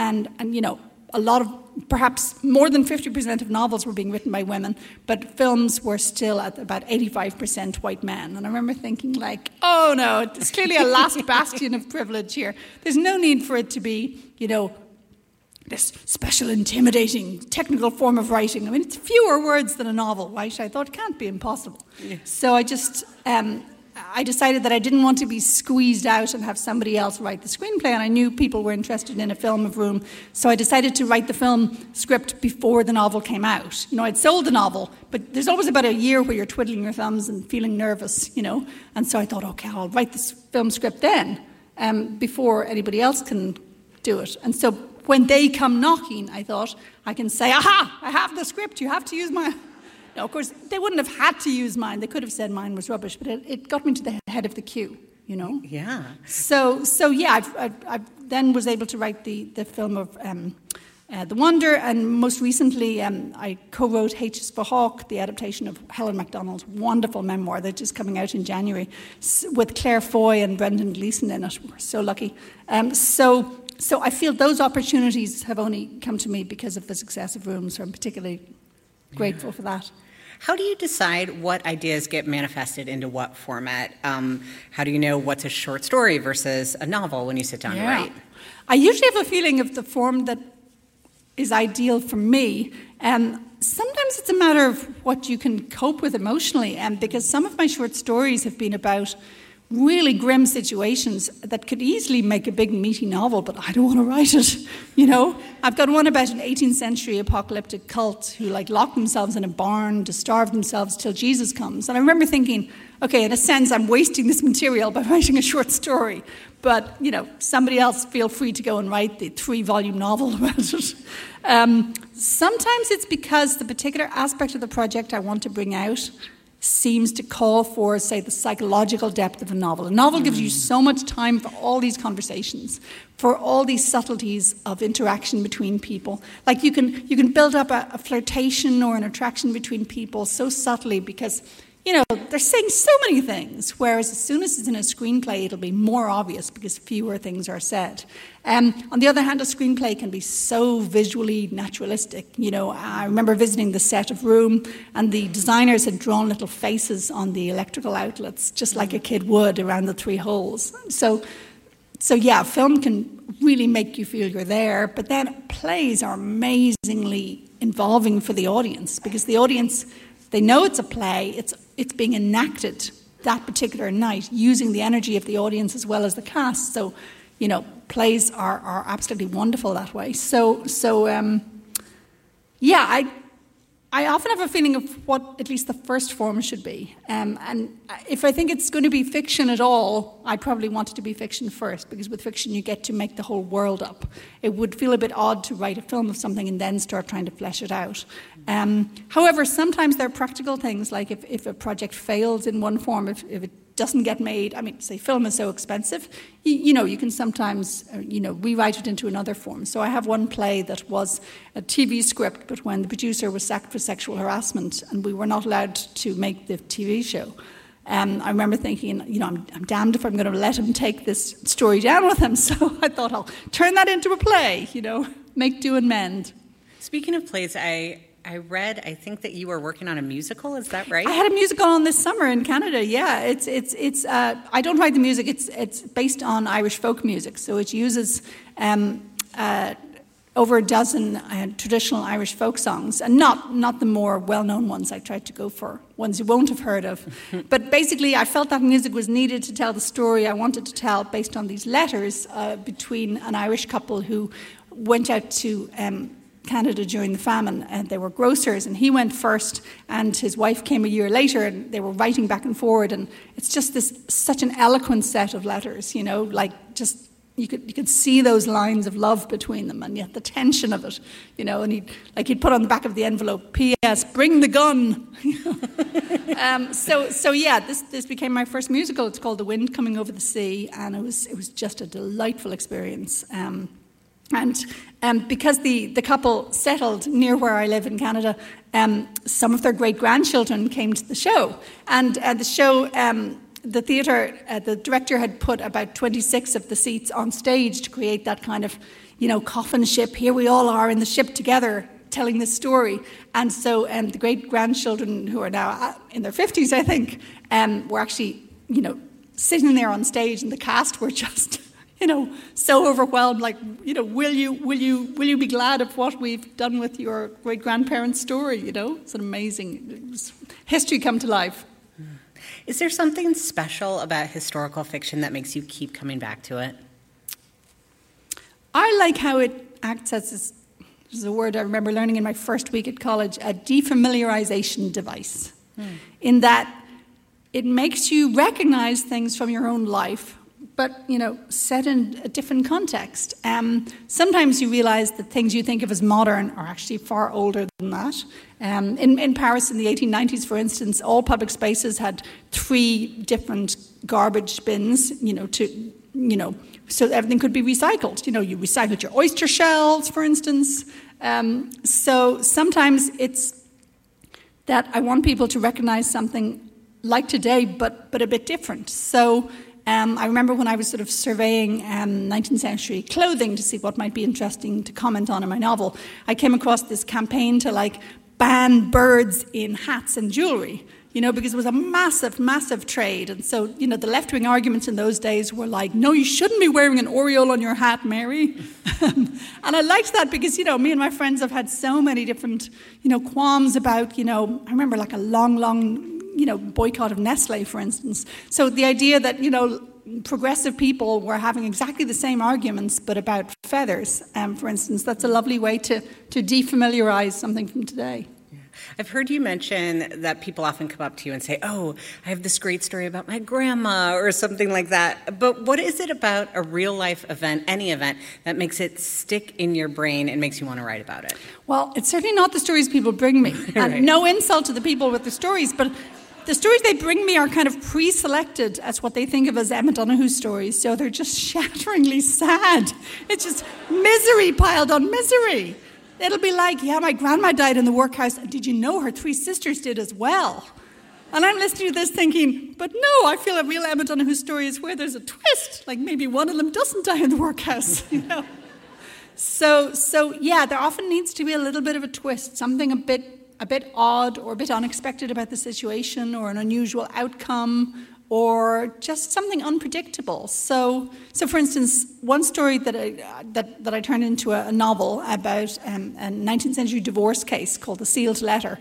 and a lot of, perhaps more than 50% of novels were being written by women, but films were still at about 85% white men. And I remember thinking like, oh no, it's clearly a last bastion of privilege here. There's no need for it to be, this special, intimidating, technical form of writing. I mean, it's fewer words than a novel, right? I thought it can't be impossible. Yeah. So I decided that I didn't want to be squeezed out and have somebody else write the screenplay, and I knew people were interested in a film of Room, so I decided to write the film script before the novel came out. I'd sold the novel, but there's always about a year where you're twiddling your thumbs and feeling nervous, and so I thought, okay, I'll write this film script then, before anybody else can do it. And so when they come knocking, I thought, I can say, aha, I have the script, you have to use mine. No, of course, they wouldn't have had to use mine. They could have said mine was rubbish, but it got me to the head of the queue, Yeah. So yeah, I then was able to write the film of The Wonder, and most recently I co-wrote H is for Hawk, the adaptation of Helen Macdonald's wonderful memoir that's just coming out in January, with Claire Foy and Brendan Gleeson in it. We're so lucky. So I feel those opportunities have only come to me because of the success of Room, so I'm particularly grateful for that. How do you decide what ideas get manifested into what format? How do you know what's a short story versus a novel when you sit down to write? I usually have a feeling of the form that is ideal for me. Sometimes it's a matter of what you can cope with emotionally, because some of my short stories have been about really grim situations that could easily make a big meaty novel, but I don't want to write it, I've got one about an 18th century apocalyptic cult who locked themselves in a barn to starve themselves till Jesus comes. And I remember thinking, okay, in a sense, I'm wasting this material by writing a short story, but, somebody else feel free to go and write the 3-volume novel about it. Sometimes it's because the particular aspect of the project I want to bring out seems to call for, say, the psychological depth of a novel. A novel gives you so much time for all these conversations, for all these subtleties of interaction between people. Like you can build up a flirtation or an attraction between people so subtly because, they're saying so many things, whereas as soon as it's in a screenplay, it'll be more obvious because fewer things are said. On the other hand, a screenplay can be so visually naturalistic. I remember visiting the set of Room, and the designers had drawn little faces on the electrical outlets, just like a kid would around the 3 holes. So yeah, film can really make you feel you're there, but then plays are amazingly involving for the audience, because the audience, they know it's a play, it's being enacted that particular night using the energy of the audience as well as the cast. So, plays are absolutely wonderful that way. I often have a feeling of what at least the first form should be. And if I think it's going to be fiction at all, I probably want it to be fiction first, because with fiction you get to make the whole world up. It would feel a bit odd to write a film of something and then start trying to flesh it out. However, sometimes there are practical things, like if a project fails in one form, if it doesn't get made, say film is so expensive, you can sometimes, rewrite it into another form. So I have one play that was a TV script, but when the producer was sacked for sexual harassment and we were not allowed to make the TV show, I remember thinking, I'm damned if I'm going to let him take this story down with him. So I thought I'll turn that into a play, make do and mend. Speaking of plays, I read, I think that you were working on a musical. Is that right? I had a musical on this summer in Canada. Yeah, it's. I don't write the music. It's based on Irish folk music, so it uses over a dozen traditional Irish folk songs, and not the more well-known ones. I tried to go for ones you won't have heard of. But basically, I felt that music was needed to tell the story I wanted to tell, based on these letters between an Irish couple who went out to Canada during the famine, and they were grocers, and he went first and his wife came a year later, and they were writing back and forward, and it's just such an eloquent set of letters, just you could see those lines of love between them, and yet the tension of it, and he'd put on the back of the envelope, P.S. bring the gun. So yeah, this became my first musical. It's called The Wind Coming Over the Sea, and it was just a delightful experience. And because the couple settled near where I live in Canada, some of their great-grandchildren came to the show. And the show the theatre, the director had put about 26 of the seats on stage to create that kind of, coffin ship. Here we all are in the ship together, telling this story. And so the great-grandchildren, who are now in their 50s, I think, were actually, sitting there on stage, and the cast were just, so overwhelmed, like, will you be glad of what we've done with your great-grandparents' story, It's an amazing history come to life. Is there something special about historical fiction that makes you keep coming back to it? I like how it acts as this is a word I remember learning in my first week at college, a defamiliarization device, in that it makes you recognize things from your own life, but, set in a different context. Sometimes you realize that things you think of as modern are actually far older than that. In Paris in the 1890s, for instance, all public spaces had 3 different garbage bins, so everything could be recycled. You recycled your oyster shells, for instance. So sometimes it's that I want people to recognize something like today, but a bit different. So I remember when I was sort of surveying 19th century clothing to see what might be interesting to comment on in my novel, I came across this campaign to ban birds in hats and jewellery, because it was a massive, massive trade. And so, the left-wing arguments in those days were like, no, you shouldn't be wearing an aureole on your hat, Mary. And I liked that because, me and my friends have had so many different, qualms about, I remember a long, boycott of Nestle, for instance. So the idea that, progressive people were having exactly the same arguments, but about feathers, for instance, that's a lovely way to defamiliarize something from today. Yeah. I've heard you mention that people often come up to you and say, oh, I have this great story about my grandma or something like that. But what is it about a real-life event, any event, that makes it stick in your brain and makes you want to write about it? Well, it's certainly not the stories people bring me. Right. And no insult to the people with the stories, but the stories they bring me are kind of pre-selected as what they think of as Emma Donoghue stories, so they're just shatteringly sad. It's just misery piled on misery. It'll be like, my grandma died in the workhouse, and did you know her 3 sisters did as well? And I'm listening to this thinking, but no, I feel a real Emma Donoghue story is where there's a twist, like maybe one of them doesn't die in the workhouse, So yeah, there often needs to be a little bit of a twist, something a bit odd or a bit unexpected about the situation, or an unusual outcome, or just something unpredictable. So for instance, one story that I turned into a novel about a 19th century divorce case called The Sealed Letter.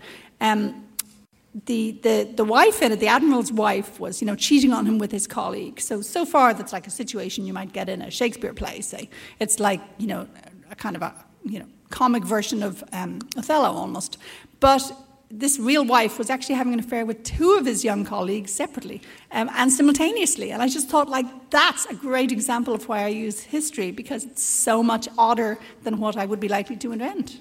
The wife in it, the admiral's wife, was cheating on him with his colleague. So far that's like a situation you might get in a Shakespeare play. Say it's like a kind of a comic version of Othello almost. But this real wife was actually having an affair with 2 of his young colleagues separately and simultaneously. And I just thought, that's a great example of why I use history, because it's so much odder than what I would be likely to invent.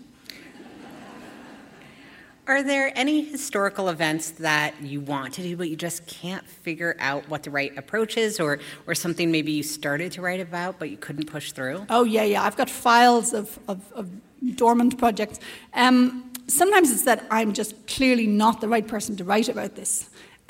Are there any historical events that you want to do, but you just can't figure out what the right approach is, or something maybe you started to write about, but you couldn't push through? Oh, yeah. I've got files of dormant projects. Sometimes it's that I'm just clearly not the right person to write about this.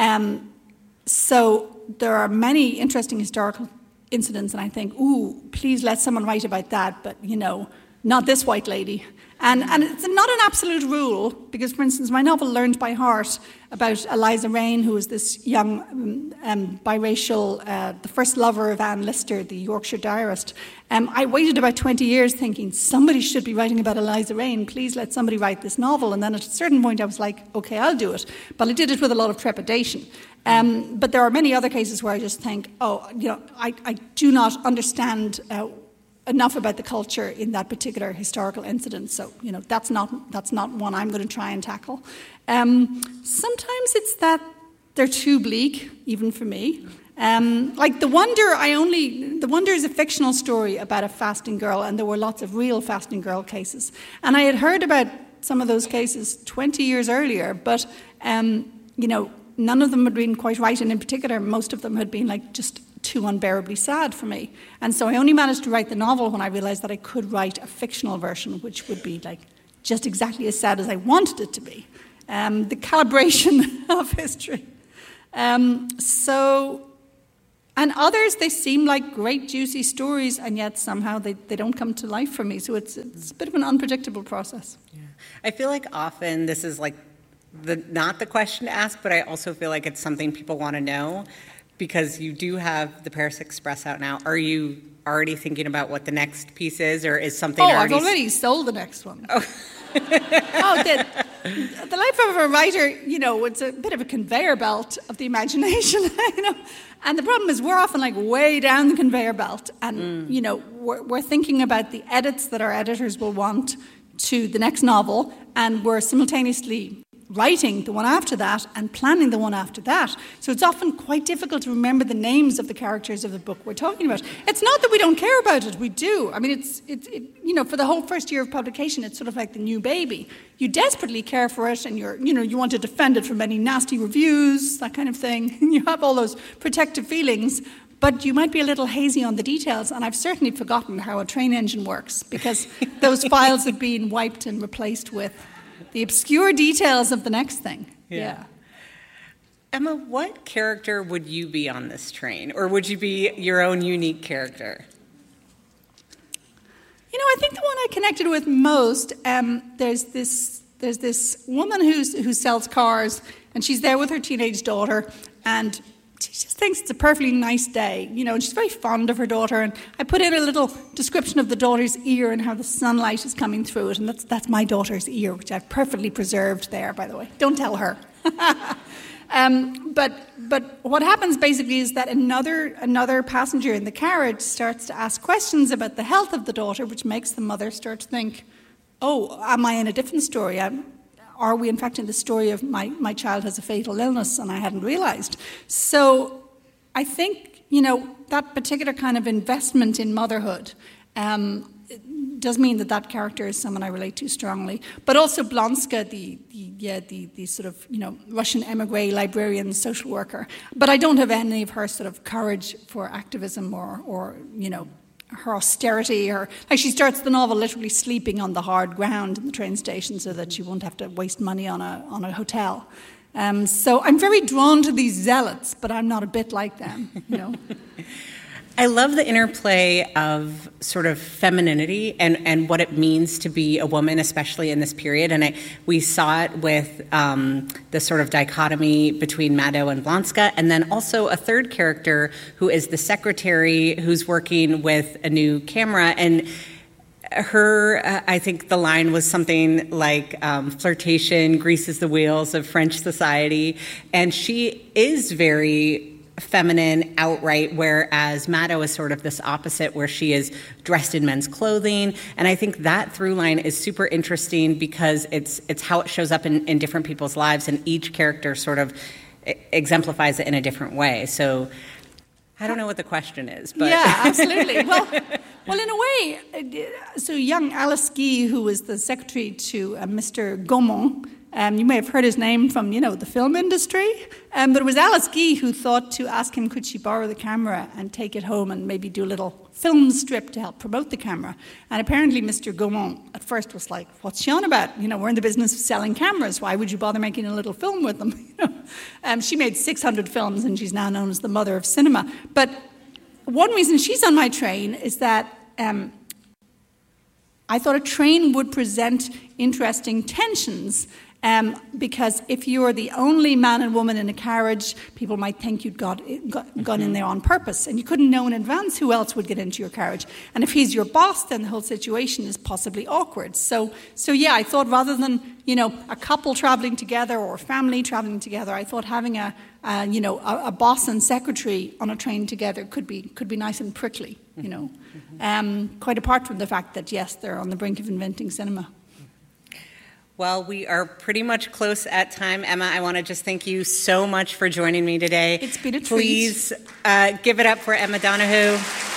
So there are many interesting historical incidents, and I think, please let someone write about that, but, not this white lady. And it's not an absolute rule, because, for instance, my novel Learned by Heart, about Eliza Raine, who was this young biracial, the first lover of Anne Lister, the Yorkshire diarist. I waited about 20 years thinking, somebody should be writing about Eliza Raine. Please let somebody write this novel. And then at a certain point I was like, okay, I'll do it. But I did it with a lot of trepidation. But there are many other cases where I just think, I do not understand enough about the culture in that particular historical incident. So, that's not one I'm going to try and tackle. Sometimes it's that they're too bleak, even for me. Like The Wonder is a fictional story about a fasting girl, and there were lots of real fasting girl cases. And I had heard about some of those cases 20 years earlier, but, none of them had been quite right, and in particular, most of them had been just too unbearably sad for me. And so I only managed to write the novel when I realised that I could write a fictional version, which would be just exactly as sad as I wanted it to be. The calibration of history. And others, they seem like great, juicy stories, and yet somehow they don't come to life for me. So it's a bit of an unpredictable process. Yeah. I feel like often this is like not the question to ask, but I also feel like it's something people want to know, because you do have the Paris Express out now. Are you already thinking about what the next piece is, or is something I've already sold the next one. Oh. The life of a writer, it's a bit of a conveyor belt of the imagination, And the problem is we're often like way down the conveyor belt, and we're thinking about the edits that our editors will want to the next novel, and we're simultaneously writing the one after that and planning the one after that. So it's often quite difficult to remember the names of the characters of the book we're talking about. It's not that we don't care about it, we do. I mean, for the whole first year of publication, it's sort of like the new baby. You desperately care for it, and you want to defend it from any nasty reviews, that kind of thing. You have all those protective feelings, but you might be a little hazy on the details, and I've certainly forgotten how a train engine works, because those files have been wiped and replaced with the obscure details of the next thing. Yeah. Emma, what character would you be on this train? Or would you be your own unique character? I think the one I connected with most, there's this woman who sells cars, and she's there with her teenage daughter, and she just thinks it's a perfectly nice day, and she's very fond of her daughter. And I put in a little description of the daughter's ear and how the sunlight is coming through it, and that's my daughter's ear, which I've perfectly preserved there, by the way. Don't tell her. But what happens basically is that another passenger in the carriage starts to ask questions about the health of the daughter, which makes the mother start to think, oh, am I in a different story? Are we, in fact, in the story of my child has a fatal illness and I hadn't realised? So I think, that particular kind of investment in motherhood does mean that character is someone I relate to strongly. But also Blonska, the sort of, Russian emigre librarian social worker. But I don't have any of her sort of courage for activism or her austerity, or like she starts the novel literally sleeping on the hard ground in the train station so that she won't have to waste money on a hotel. So I'm very drawn to these zealots, but I'm not a bit like them, I love the interplay of sort of femininity and what it means to be a woman, especially in this period. And we saw it with the sort of dichotomy between Mado and Blonska, and then also a third character who is the secretary who's working with a new camera. And her, I think the line was something like flirtation greases the wheels of French society. And she is very feminine outright, whereas Mado is sort of this opposite, where she is dressed in men's clothing. And I think that through line is super interesting because it's how it shows up in different people's lives, and each character sort of exemplifies it in a different way. So I don't know what the question is, but yeah, absolutely. Well, in a way, so young Alice Guy, who was the secretary to Mr. Gaumont, you may have heard his name from, the film industry. But it was Alice Guy who thought to ask him, could she borrow the camera and take it home and maybe do a little film strip to help promote the camera. And apparently Mr. Gaumont at first was like, what's she on about? We're in the business of selling cameras. Why would you bother making a little film with them? She made 600 films, and she's now known as the mother of cinema. But one reason she's on my train is that I thought a train would present interesting tensions. Because if you're the only man and woman in a carriage, people might think you'd gone in there on purpose, and you couldn't know in advance who else would get into your carriage. And if he's your boss, then the whole situation is possibly awkward. So yeah, I thought rather than a couple traveling together or family traveling together, I thought having a boss and secretary on a train together could be nice and prickly. Quite apart from the fact that yes, they're on the brink of inventing cinema. Well, we are pretty much close at time. Emma, I want to just thank you so much for joining me today. It's been a treat. Please give it up for Emma Donoghue.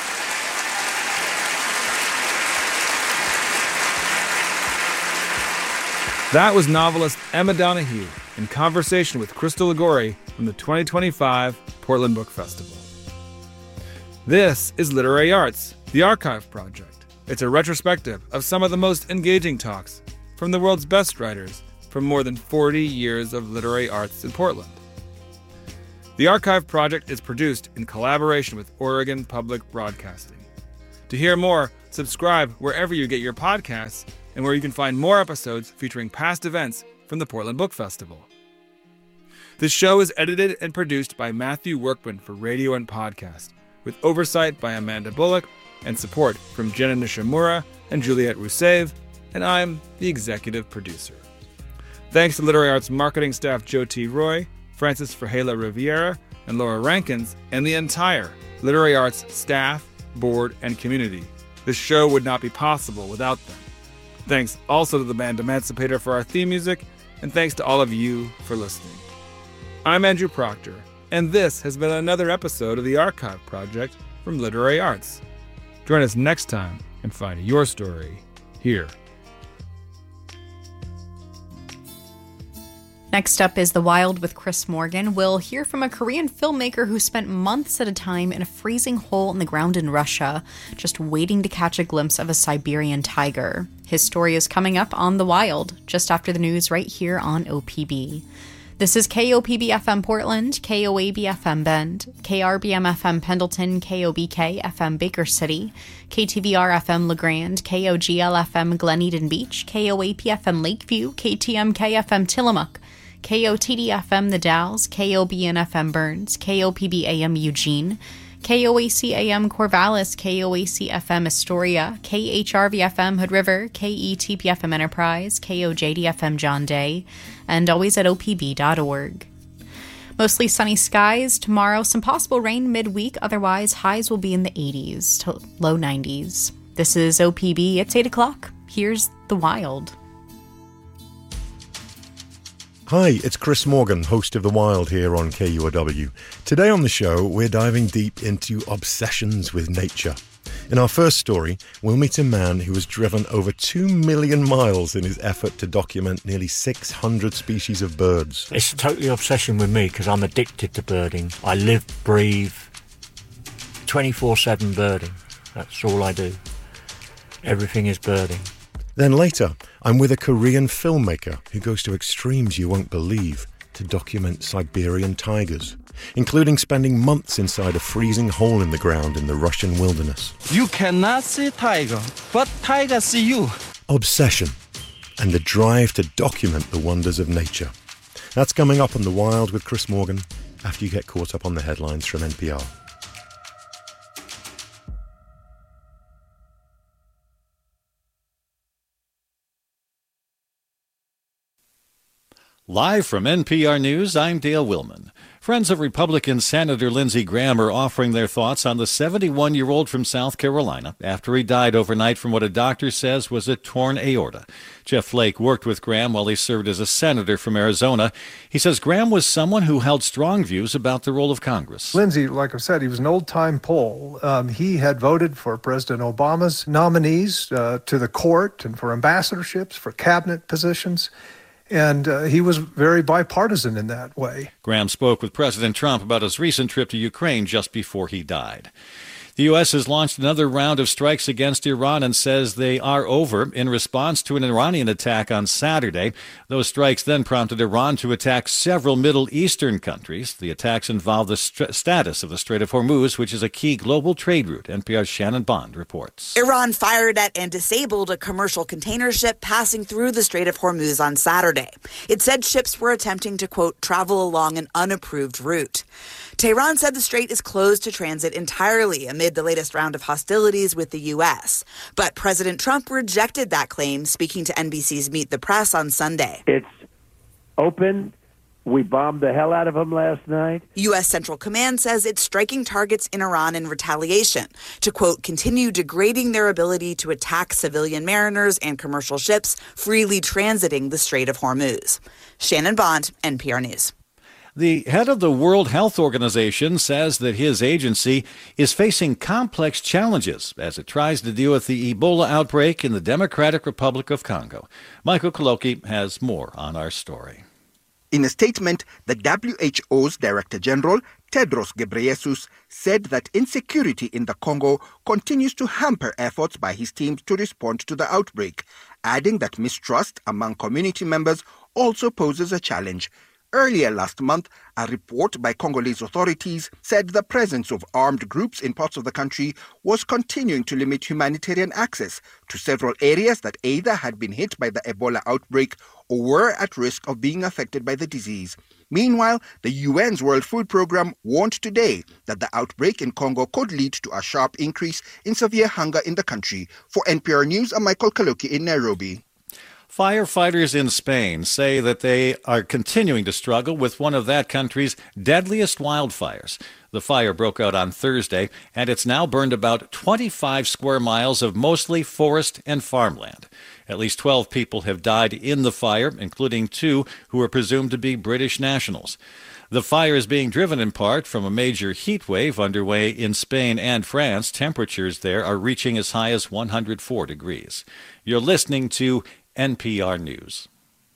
That was novelist Emma Donoghue in conversation with Crystal Ligori from the 2025 Portland Book Festival. This is Literary Arts, the Archive Project. It's a retrospective of some of the most engaging talks from the world's best writers from more than 40 years of literary arts in Portland. The Archive Project is produced in collaboration with Oregon Public Broadcasting. To hear more, subscribe wherever you get your podcasts and where you can find more episodes featuring past events from the Portland Book Festival. This show is edited and produced by Matthew Workman for radio and podcast, with oversight by Amanda Bullock and support from Jenna Nishimura and Juliette Roussev, and I'm the executive producer. Thanks to Literary Arts marketing staff Joe T. Roy, Francis Ferreira Riviera, and Laura Rankins, and the entire Literary Arts staff, board, and community. This show would not be possible without them. Thanks also to the band Emancipator for our theme music, and thanks to all of you for listening. I'm Andrew Proctor, and this has been another episode of the Archive Project from Literary Arts. Join us next time and find your story here. Next up is The Wild with Chris Morgan. We'll hear from a Korean filmmaker who spent months at a time in a freezing hole in the ground in Russia, just waiting to catch a glimpse of a Siberian tiger. His story is coming up on The Wild, just after the news right here on OPB. This is KOPB FM Portland, KOAB FM Bend, KRBM FM Pendleton, KOBK FM Baker City, KTVR FM LeGrand, KOGL FM Glen Eden Beach, KOAP FM Lakeview, KTMK FM Tillamook, KOTD FM The Dalles, KOBN FM Burns, KOPB AM Eugene, KOAC AM Corvallis, KOAC FM Astoria, KHRV FM Hood River, KETP FM Enterprise, KOJD FM John Day, and always at opb.org. Mostly sunny skies. Tomorrow, some possible rain midweek. Otherwise, highs will be in the 80s to low 90s. This is OPB. It's 8 o'clock. Here's The Wild. Hi, it's Chris Morgan, host of The Wild here on KUOW. Today on the show, we're diving deep into obsessions with nature. In our first story, we'll meet a man who has driven over 2 million miles in his effort to document nearly 600 species of birds. It's a total obsession with me because I'm addicted to birding. I live, breathe, 24/7 birding. That's all I do. Everything is birding. Then later, I'm with a Korean filmmaker who goes to extremes you won't believe to document Siberian tigers, including spending months inside a freezing hole in the ground in the Russian wilderness. You cannot see tiger, but tiger see you. Obsession and the drive to document the wonders of nature. That's coming up on The Wild with Chris Morgan after you get caught up on the headlines from NPR. Live from NPR News, I'm Dale Willman. Friends of Republican Senator Lindsey Graham are offering their thoughts on the 71-year-old from South Carolina after he died overnight from what a doctor says was a torn aorta. Jeff Flake worked with Graham while he served as a senator from Arizona. He says Graham was someone who held strong views about the role of Congress. Lindsey, like I said, he was an old-time Pole. He had voted for President Obama's nominees to the court and for ambassadorships, for cabinet positions. And he was very bipartisan in that way. Graham spoke with President Trump about his recent trip to Ukraine just before he died. The U.S. has launched another round of strikes against Iran and says they are over in response to an Iranian attack on Saturday. Those strikes then prompted Iran to attack several Middle Eastern countries. The attacks involve the status of the Strait of Hormuz, which is a key global trade route. NPR's Shannon Bond reports. Iran fired at and disabled a commercial container ship passing through the Strait of Hormuz on Saturday. It said ships were attempting to, quote, travel along an unapproved route. Tehran said the strait is closed to transit entirely amid the latest round of hostilities with the U.S. But President Trump rejected that claim, speaking to NBC's Meet the Press on Sunday. It's open. We bombed the hell out of them last night. U.S. Central Command says it's striking targets in Iran in retaliation to, quote, continue degrading their ability to attack civilian mariners and commercial ships freely transiting the Strait of Hormuz. Shannon Bond, NPR News. The head of the World Health Organization says that his agency is facing complex challenges as it tries to deal with the Ebola outbreak in the Democratic Republic of Congo. Michael Koloki has more on our story. In a statement, the WHO's Director General, Tedros Ghebreyesus, said that insecurity in the Congo continues to hamper efforts by his team to respond to the outbreak, adding that mistrust among community members also poses a challenge, Earlier last month, a report by Congolese authorities said the presence of armed groups in parts of the country was continuing to limit humanitarian access to several areas that either had been hit by the Ebola outbreak or were at risk of being affected by the disease. Meanwhile, the UN's World Food Programme warned today that the outbreak in Congo could lead to a sharp increase in severe hunger in the country. For NPR News, I'm Michael Kaloki in Nairobi. Firefighters in Spain say that they are continuing to struggle with one of that country's deadliest wildfires. The fire broke out on Thursday, and it's now burned about 25 square miles of mostly forest and farmland. At least 12 people have died in the fire, including 2 who are presumed to be British nationals. The fire is being driven in part from a major heat wave underway in Spain and France. Temperatures there are reaching as high as 104 degrees. You're listening to NPR News.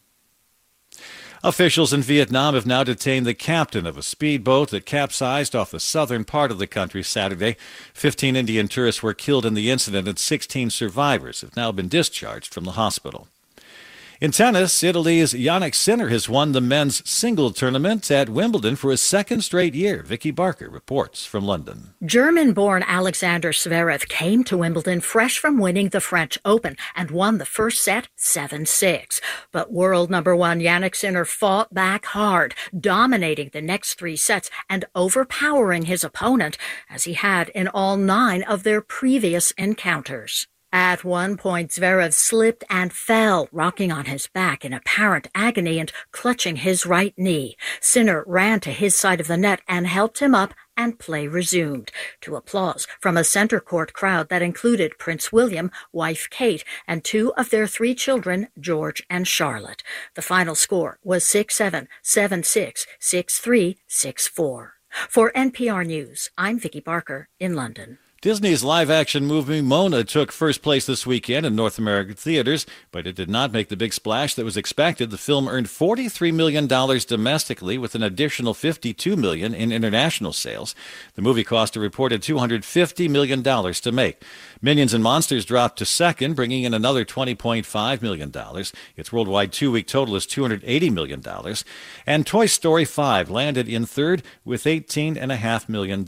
Officials in Vietnam have now detained the captain of a speedboat that capsized off the southern part of the country Saturday. 15 Indian tourists were killed in the incident, and 16 survivors have now been discharged from the hospital. In tennis, Italy's Jannik Sinner has won the men's single tournament at Wimbledon for a second straight year. Vicky Barker reports from London. German-born Alexander Zverev came to Wimbledon fresh from winning the French Open and won the first set 7-6. But world number 1 Jannik Sinner fought back hard, dominating the next 3 sets and overpowering his opponent, as he had in all 9 of their previous encounters. At one point, Zverev slipped and fell, rocking on his back in apparent agony and clutching his right knee. Sinner ran to his side of the net and helped him up, and play resumed, to applause from a center court crowd that included Prince William, wife Kate, and 2 of their 3 children, George and Charlotte. The final score was 6-7, 7-6, 6-3, 6-4. For NPR News, I'm Vicky Barker in London. Disney's live-action movie Mona took first place this weekend in North American theaters, but it did not make the big splash that was expected. The film earned $43 million domestically, with an additional $52 million in international sales. The movie cost a reported $250 million to make. Minions and Monsters dropped to second, bringing in another $20.5 million. Its worldwide 2-week total is $280 million. And Toy Story 5 landed in third with $18.5 million.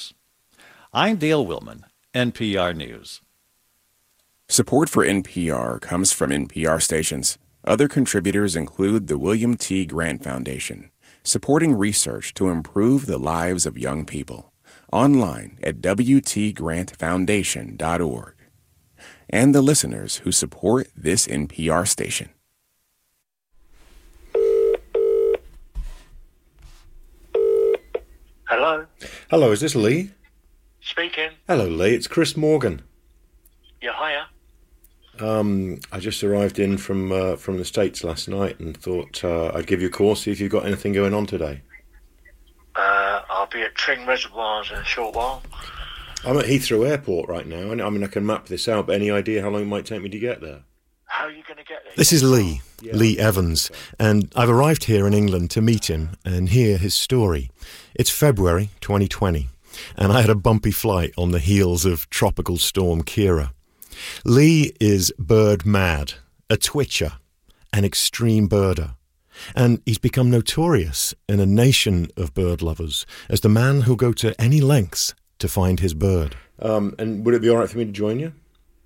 I'm Dale Willman, NPR News. Support for NPR comes from NPR stations. Other contributors include the William T. Grant Foundation, supporting research to improve the lives of young people. Online at wtgrantfoundation.org. And the listeners who support this NPR station. Hello? Hello, is this Lee? Speaking. Hello, Lee. It's Chris Morgan. Yeah, hiya. I just arrived in from the States last night and thought I'd give you a call, see if you've got anything going on today. I'll be at Tring Reservoirs in a short while. I'm at Heathrow Airport right now, and I mean, I can map this out, but any idea how long it might take me to get there? How are you going to get there? This is Lee, Lee Evans, and I've arrived here in England to meet him and hear his story. It's February 2020. And I had a bumpy flight on the heels of Tropical Storm Kira. Lee is bird mad, a twitcher, an extreme birder. And he's become notorious in a nation of bird lovers as the man who'll go to any lengths to find his bird. And would it be all right for me to join you?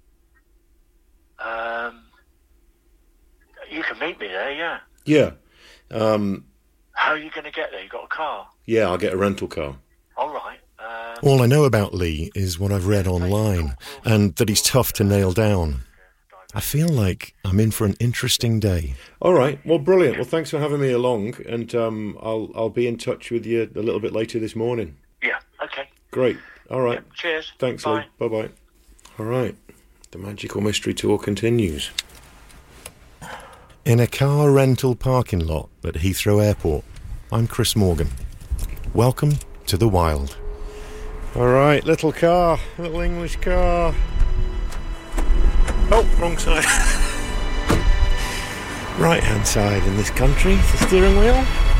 You can meet me there, yeah. Yeah. How are you going to get there? You got a car? Yeah, I'll get a rental car. All right. All I know about Lee is what I've read online, and that he's tough to nail down. I feel like I'm in for an interesting day. All right, well, brilliant. Well, thanks for having me along, and I'll be in touch with you a little bit later this morning. Yeah, okay. Great. All right. Yeah, cheers. Thanks, Bye. Lee. Bye-bye. All right. The Magical Mystery Tour continues. In a car rental parking lot at Heathrow Airport, I'm Chris Morgan. Welcome to the wild. All right, little car, little English car. Oh, wrong side. Right-hand side in this country, the steering wheel.